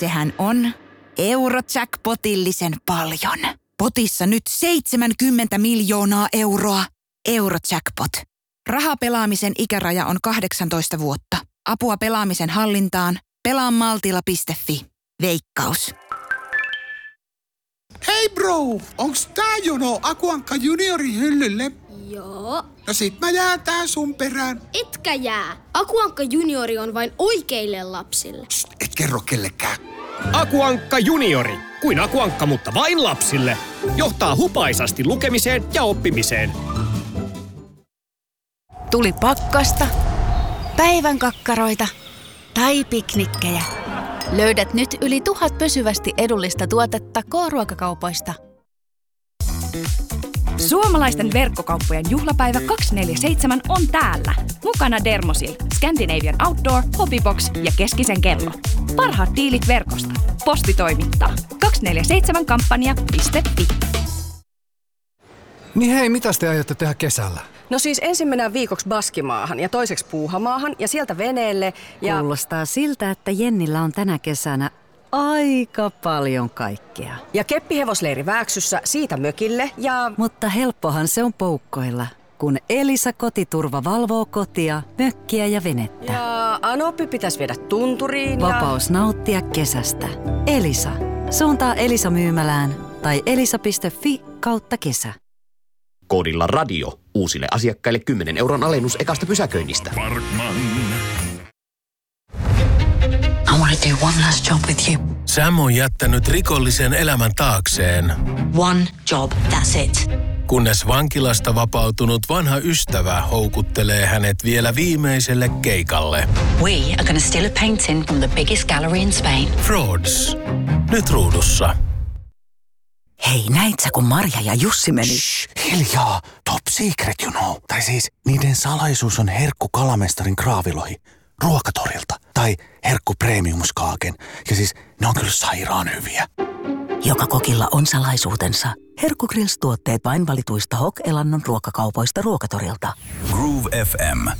sehän on Eurojackpotillisen paljon. Potissa nyt 70 miljoonaa euroa. Eurojackpot. Rahapelaamisen ikäraja on 18 vuotta. Apua pelaamisen hallintaan. Pelaamaltilla.fi. Veikkaus. Hei bro, onks tää jono Aku Ankka juniorin hyllylle? Joo. No sit mä jään tää sun perään. Etkä jää. Aku Ankka juniori on vain oikeille lapsille. Psst, et kerro kellekään. Aku Ankka juniori. Kuin Aku Ankka, mutta vain lapsille. Johtaa hupaisasti lukemiseen ja oppimiseen. Tuli pakkasta, päivän kakkaroita tai piknikkejä. Löydät nyt yli 1000 pysyvästi edullista tuotetta K-ruokakaupoista. Suomalaisten verkkokauppojen juhlapäivä 247 on täällä. Mukana Dermosil, Scandinavian Outdoor, Hobbybox ja Keskisen kello. Parhaat diilit verkosta. Posti toimittaa. 247kampanja.fi. Niin hei, mitä te aiotte tehdä kesällä? No siis ensin mennään viikoksi Baskimaahan ja toiseksi Puuhamaahan ja sieltä veneelle ja... Kuulostaa siltä, että Jennillä on tänä kesänä aika paljon kaikkea. Ja keppihevosleiri Vääksyssä, siitä mökille ja... Mutta helppohan se on poukkoilla, kun Elisa Kotiturva valvoo kotia, mökkiä ja venettä. Ja Anoppi pitäisi viedä tunturiin ja... Vapaus nauttia kesästä. Elisa. Suuntaa Elisa-myymälään tai elisa.fi/kesä. Koodilla radio. Uusille asiakkaille 10 euron alennus ekasta pysäköinnistä. Parkman. I want to do one last job with you. Sam on jättänyt rikollisen elämän taakseen. One job, that's it. Kunnes vankilasta vapautunut vanha ystävä houkuttelee hänet vielä viimeiselle keikalle. We are going to steal a painting from the biggest gallery in Spain. Frauds. Nyt ruudussa. Hei, näit sä, kun Marja ja Jussi meni? Shh, hiljaa. Top secret, you know. Tai siis, niiden salaisuus on herkku kalamestarin kraavilohi. Ruokatorilta. Tai herkku premiumskaaken. Ja siis, ne on kyllä sairaan hyviä. Joka kokilla on salaisuutensa. Herkku Grills -tuotteet vain valituista Hok-elannon ruokakaupoista Ruokatorilta. Groove FM.